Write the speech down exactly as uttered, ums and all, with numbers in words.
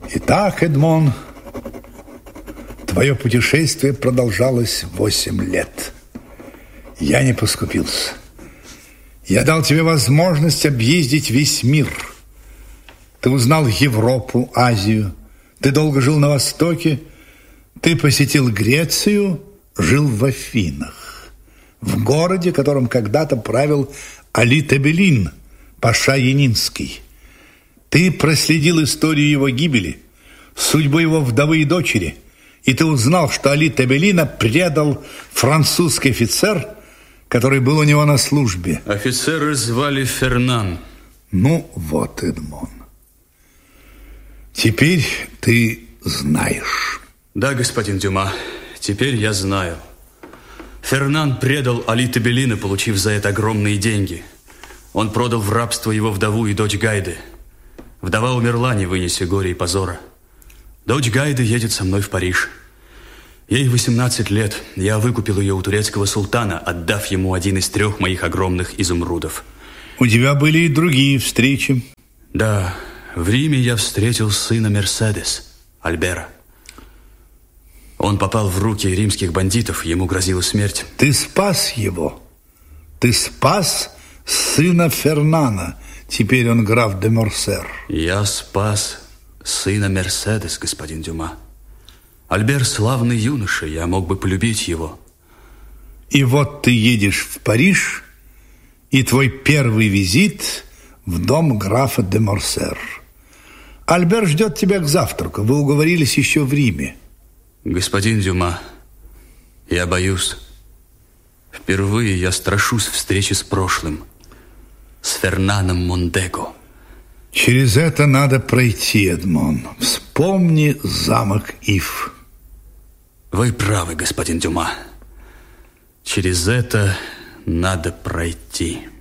Итак, Эдмон, твое путешествие продолжалось восемь лет. Я не поскупился. Я дал тебе возможность объездить весь мир. Ты узнал Европу, Азию. Ты долго жил на Востоке. Ты посетил Грецию, жил в Афинах, в городе, которым когда-то правил Али Тебелин, паша Янинский. Ты проследил историю его гибели, судьбу его вдовы и дочери, и ты узнал, что Али Тебелина предал французский офицер, который был у него на службе. Офицера звали Фернан. Ну вот, Эдмон. Теперь ты знаешь. Да, господин Дюма, теперь я знаю. Фернан предал Али Тебелина, получив за это огромные деньги. Он продал в рабство его вдову и дочь Гайды. Вдова умерла, не вынеся горя и позора. Дочь Гайды едет со мной в Париж. Ей восемнадцать лет. Я выкупил ее у турецкого султана, отдав ему один из трех моих огромных изумрудов. У тебя были и другие встречи. Да, в Риме я встретил сына Мерседес, Альбера. Он попал в руки римских бандитов, ему грозила смерть. Ты спас его. Ты спас сына Фернана. Теперь он граф де Морсер. Я спас сына Мерседес, господин Дюма. Альбер славный юноша, я мог бы полюбить его. И вот ты едешь в Париж, и твой первый визит в дом графа де Морсер. Альбер ждет тебя к завтраку. Вы уговорились еще в Риме. Господин Дюма, я боюсь. Впервые я страшусь встречи с прошлым, с Фернаном Мондего. Через это надо пройти, Эдмон. Вспомни замок Иф. Вы правы, господин Дюма. Через это надо пройти.